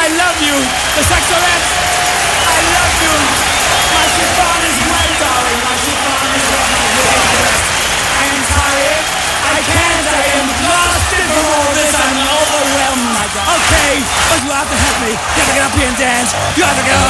I love you. The Sexorettes, I love you. My chiffon is wet, darling. My chiffon is wet. My really dressed. I am tired. I can't. I am exhausted from all this. I'm overwhelmed, my God. Okay, but you have to help me. You have to get up here and dance. You have to get